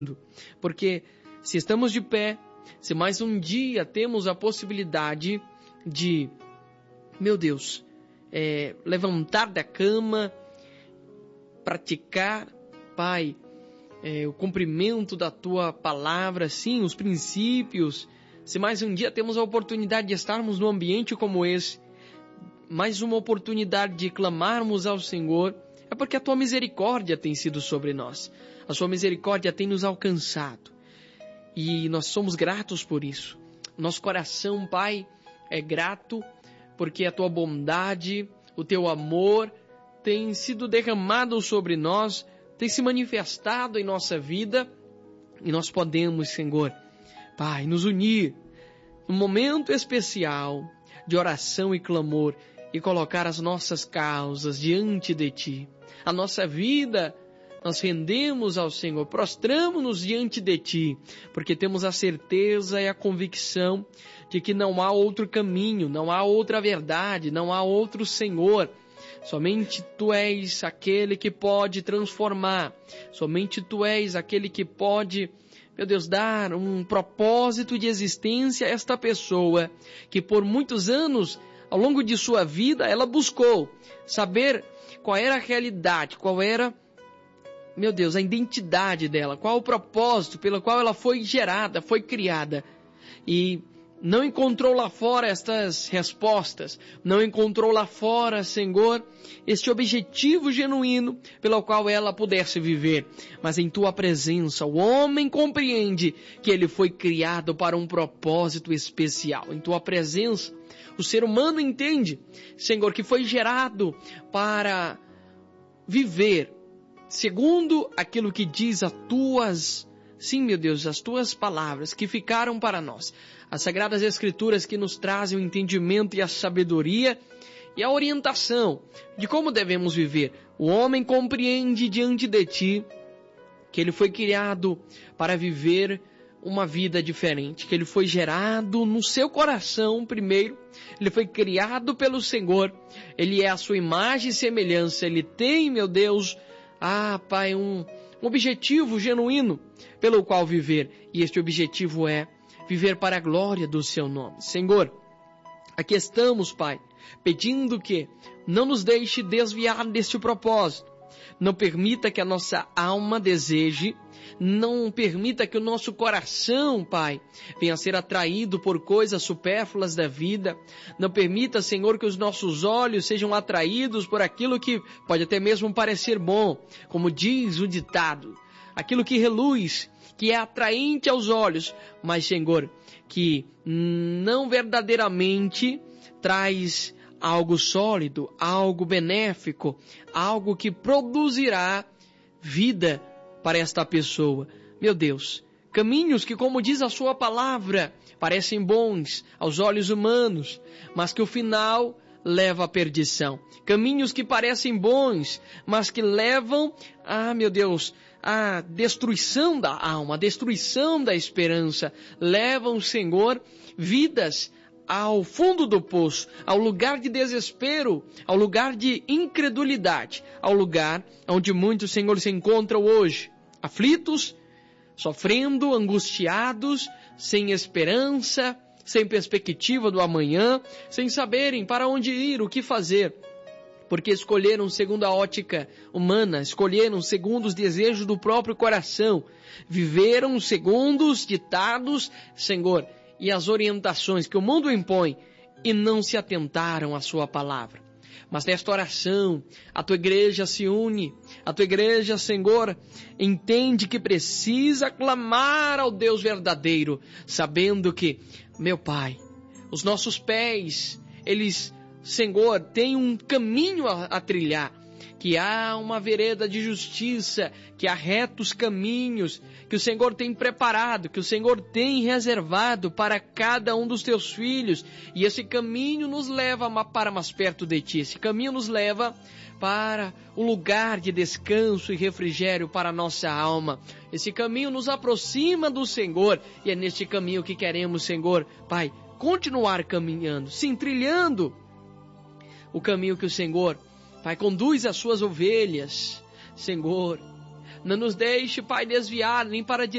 Porque se estamos de pé, se mais um dia temos a possibilidade de, meu Deus, levantar da cama, praticar, Pai, o cumprimento da Tua palavra, sim, os princípios. Se mais um dia temos a oportunidade de estarmos num ambiente como esse, mais uma oportunidade de clamarmos ao Senhor, é porque a Tua misericórdia tem sido sobre nós. A Sua misericórdia tem nos alcançado. E nós somos gratos por isso. Nosso coração, Pai, é grato porque a Tua bondade, o Teu amor tem sido derramado sobre nós, tem se manifestado em nossa vida. E nós podemos, Senhor, Pai, nos unir num momento especial de oração e clamor e colocar as nossas causas diante de Ti. A nossa vida nós rendemos ao Senhor, prostramos-nos diante de Ti, porque temos a certeza e a convicção de que não há outro caminho, não há outra verdade, não há outro Senhor. Somente Tu és aquele que pode transformar, somente Tu és aquele que pode, meu Deus, dar um propósito de existência a esta pessoa, que por muitos anos, ao longo de sua vida, ela buscou saber qual era a realidade, qual era, meu Deus, a identidade dela, qual o propósito pelo qual ela foi gerada, foi criada. E não encontrou lá fora estas respostas, não encontrou lá fora, Senhor, este objetivo genuíno pelo qual ela pudesse viver. Mas em Tua presença, o homem compreende que ele foi criado para um propósito especial. Em Tua presença, o ser humano entende, Senhor, que foi gerado para viver segundo aquilo que diz as Tuas, sim, meu Deus, as Tuas palavras que ficaram para nós. As Sagradas Escrituras que nos trazem o entendimento e a sabedoria e a orientação de como devemos viver. O homem compreende diante de Ti que ele foi criado para viver uma vida diferente, que ele foi gerado no seu coração primeiro, ele foi criado pelo Senhor, ele é a Sua imagem e semelhança, ele tem, meu Deus, Pai, um objetivo genuíno pelo qual viver, e este objetivo é viver para a glória do Seu nome. Senhor, aqui estamos, Pai, pedindo que não nos deixe desviar deste propósito, não permita que a nossa alma deseje, não permita que o nosso coração, Pai, venha a ser atraído por coisas supérfluas da vida. Não permita, Senhor, que os nossos olhos sejam atraídos por aquilo que pode até mesmo parecer bom, como diz o ditado, aquilo que reluz, que é atraente aos olhos, mas, Senhor, que não verdadeiramente traz algo sólido, algo benéfico, algo que produzirá vida para esta pessoa. Meu Deus, caminhos que, como diz a Sua palavra, parecem bons aos olhos humanos, mas que o final leva à perdição. Caminhos que parecem bons, mas que levam, meu Deus, à destruição da alma, à destruição da esperança. Levam, Senhor, vidas ao fundo do poço, ao lugar de desespero, ao lugar de incredulidade, ao lugar onde muitos, Senhor, se encontram hoje, aflitos, sofrendo, angustiados, sem esperança, sem perspectiva do amanhã, sem saberem para onde ir, o que fazer, porque escolheram segundo a ótica humana, escolheram segundo os desejos do próprio coração, viveram segundo os ditados, Senhor, e as orientações que o mundo impõe, e não se atentaram à Sua palavra. Mas nesta oração, a Tua igreja se une, a Tua igreja, Senhor, entende que precisa clamar ao Deus verdadeiro, sabendo que, meu Pai, os nossos pés, eles, Senhor, têm um caminho a trilhar, que há uma vereda de justiça, que há retos caminhos, que o Senhor tem preparado, que o Senhor tem reservado para cada um dos Teus filhos, e esse caminho nos leva para mais perto de Ti, esse caminho nos leva para o lugar de descanso e refrigério para a nossa alma, esse caminho nos aproxima do Senhor, e é neste caminho que queremos, Senhor, Pai, continuar caminhando, sim, trilhando o caminho que o Senhor, Pai, conduz as Suas ovelhas. Senhor, não nos deixe, Pai, desviar nem para a